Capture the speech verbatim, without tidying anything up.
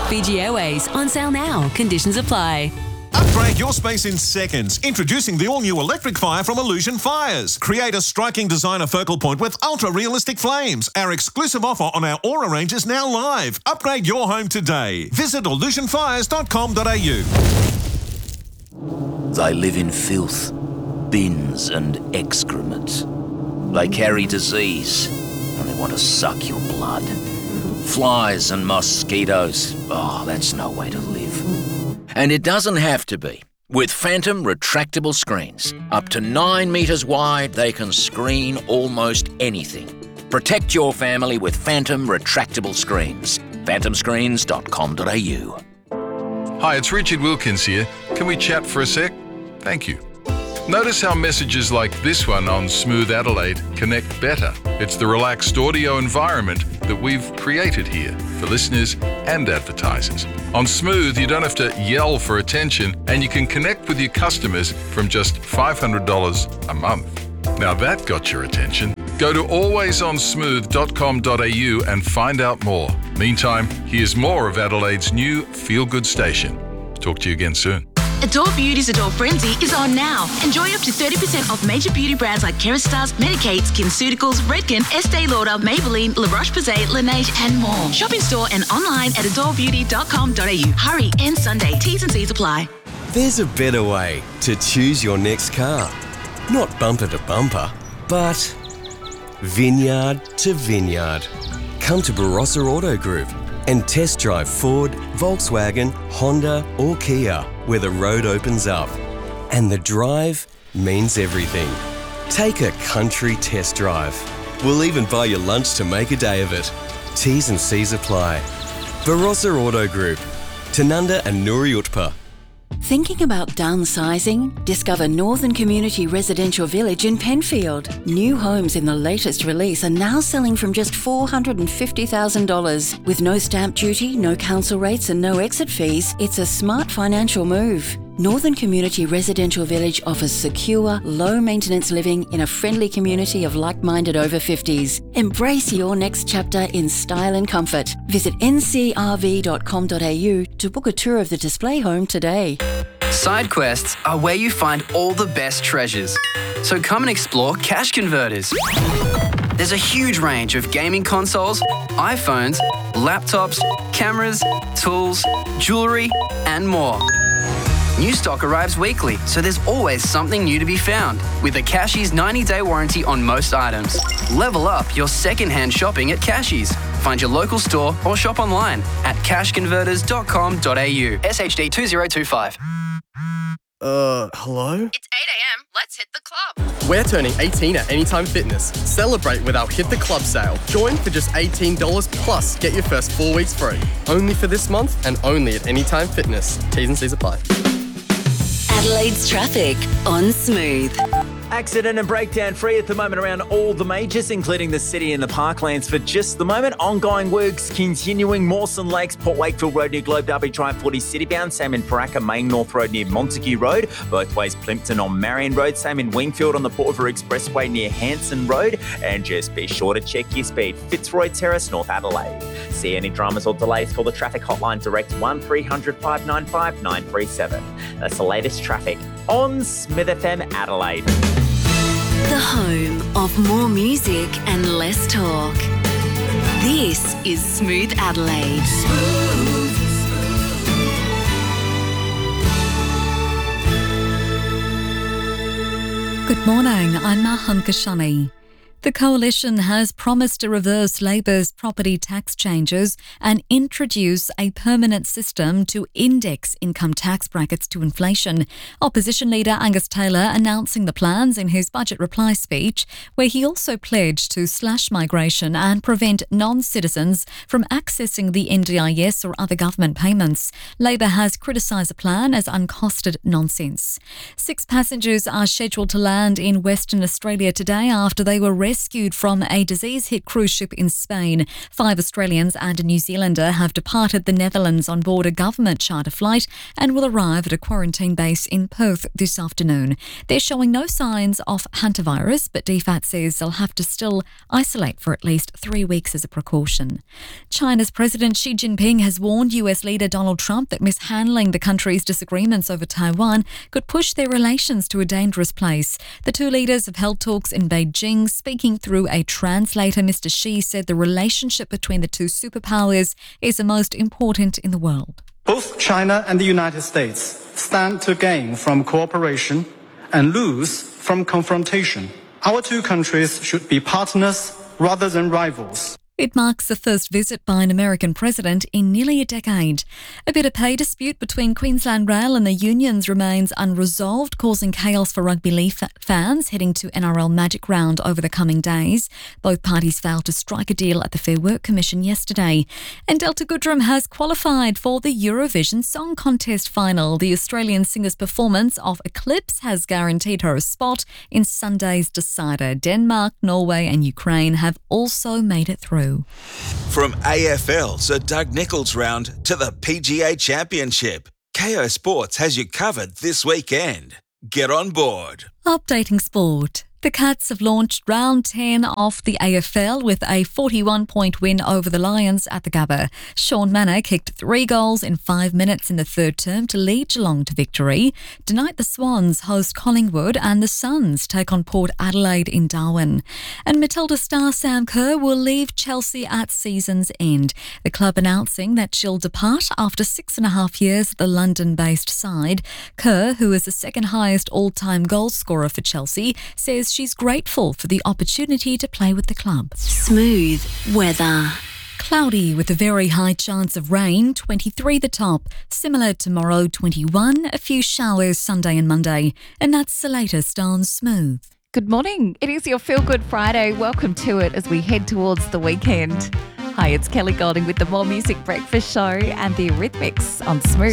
Fiji Airways, on sale now. Conditions apply. Upgrade your space in seconds. Introducing the all-new electric fire from Illusion Fires. Create a striking designer focal point with ultra-realistic flames. Our exclusive offer on our Aura range is now live. Upgrade your home today. Visit illusion fires dot com dot a u. They live in filth, bins and excrement. They carry disease and they want to suck your blood. Flies and mosquitoes. Oh, that's no way to live. And it doesn't have to be. With Phantom retractable screens, up to nine metres wide, they can screen almost anything. Protect your family with Phantom retractable screens. phantom screens dot com dot a u. Hi, it's Richard Wilkins here. Can we chat for a sec? Thank you. Notice how messages like this one on Smooth Adelaide connect better. It's the relaxed audio environment that we've created here for listeners and advertisers. On Smooth, you don't have to yell for attention and you can connect with your customers from just five hundred dollars a month. Now that got your attention. Go to always on smooth dot com dot a u and find out more. Meantime, here's more of Adelaide's new feel-good station. Talk to you again soon. Adore Beauty's Adore Frenzy is on now. Enjoy up to thirty percent off major beauty brands like Kerastase, Medik8, SkinCeuticals, Redken, Estee Lauder, Maybelline, La Roche-Posay, Laneige and more. Shop in store and online at adore beauty dot com dot a u. Hurry, end Sunday. T's and C's apply. There's a better way to choose your next car. Not bumper to bumper, but vineyard to vineyard. Come to Barossa Auto Group and test drive Ford, Volkswagen, Honda or Kia, where the road opens up. And the drive means everything. Take a country test drive. We'll even buy you lunch to make a day of it. T's and C's apply. Barossa Auto Group, Tanunda and Nuri Utpa. Thinking about downsizing? Discover Northern Community Residential Village in Penfield. New homes in the latest release are now selling from just four hundred fifty thousand dollars. With no stamp duty, no council rates and no exit fees, it's a smart financial move. Northern Community Residential Village offers secure, low-maintenance living in a friendly community of like-minded over fifties. Embrace your next chapter in style and comfort. Visit n c r v dot com dot a u to book a tour of the display home today. Side quests are where you find all the best treasures. So come and explore Cash Converters. There's a huge range of gaming consoles, iPhones, laptops, cameras, tools, jewellery, and more. New stock arrives weekly, so there's always something new to be found. With a Cashies ninety-day warranty on most items. Level up your second-hand shopping at Cashies. Find your local store or shop online at cash converters dot com dot a u. S H D two zero two five. Uh, hello? It's eight a.m. Let's hit the club. We're turning eighteen at Anytime Fitness. Celebrate with our Hit the Club sale. Join for just eighteen dollars plus get your first four weeks free. Only for this month and only at Anytime Fitness. T's and C's apply. Adelaide's traffic on Smooth. Accident and breakdown free at the moment around all the majors, including the city and the parklands for just the moment. Ongoing works continuing. Mawson Lakes, Port Wakefield Road near Globe Derby Drive forty citybound. Same in Paraka, Main North Road near Montague Road. Both ways Plimpton on Marion Road. Same in Wingfield on the Port River Expressway near Hanson Road. And just be sure to check your speed. Fitzroy Terrace, North Adelaide. See any dramas or delays, call the traffic hotline direct one three hundred five nine five nine three seven. That's the latest traffic on Smith F M Adelaide. The home of more music and less talk. This is Smooth Adelaide. Good morning, I'm Mahan Kashani. The Coalition has promised to reverse Labor's property tax changes and introduce a permanent system to index income tax brackets to inflation. Opposition leader Angus Taylor announcing the plans in his budget reply speech, where he also pledged to slash migration and prevent non-citizens from accessing the N D I S or other government payments. Labor has criticised the plan as uncosted nonsense. Six passengers are scheduled to land in Western Australia today after they were rescued from a disease-hit cruise ship in Spain. Five Australians and a New Zealander have departed the Netherlands on board a government charter flight and will arrive at a quarantine base in Perth this afternoon. They're showing no signs of hantavirus, but D FAT says they'll have to still isolate for at least three weeks as a precaution. China's President Xi Jinping has warned U S leader Donald Trump that mishandling the country's disagreements over Taiwan could push their relations to a dangerous place. The two leaders have held talks in Beijing. Speaking through a translator, Mister Xi said the relationship between the two superpowers is the most important in the world. Both China and the United States stand to gain from cooperation and lose from confrontation. Our two countries should be partners rather than rivals. It marks the first visit by an American president in nearly a decade. A bit of pay dispute between Queensland Rail and the unions remains unresolved, causing chaos for rugby league fans heading to N R L Magic Round over the coming days. Both parties failed to strike a deal at the Fair Work Commission yesterday. And Delta Goodrem has qualified for the Eurovision Song Contest final. The Australian singer's performance of Eclipse has guaranteed her a spot in Sunday's decider. Denmark, Norway and Ukraine have also made it through. From A F L's a Doug Nicholls round to the P G A Championship, Kayo Sports has you covered this weekend. Get on board. Updating sport. The Cats have launched round ten of the A F L with a forty-one point win over the Lions at the Gabba. Sean Manor kicked three goals in five minutes in the third term to lead Geelong to victory. Tonight the Swans host Collingwood and the Suns take on Port Adelaide in Darwin. And Matilda star Sam Kerr will leave Chelsea at season's end. The club announcing that she'll depart after six and a half years at the London-based side. Kerr, who is the second highest all-time goal scorer for Chelsea, says she's grateful for the opportunity to play with the club. Smooth weather. Cloudy with a very high chance of rain, twenty-three the top. Similar tomorrow, twenty-one. A few showers Sunday and Monday. And that's the latest on Smooth. Good morning. It is your Feel Good Friday. Welcome to it as we head towards the weekend. Hi, it's Kelly Golding with the More Music Breakfast Show and the Eurythmics on Smooth.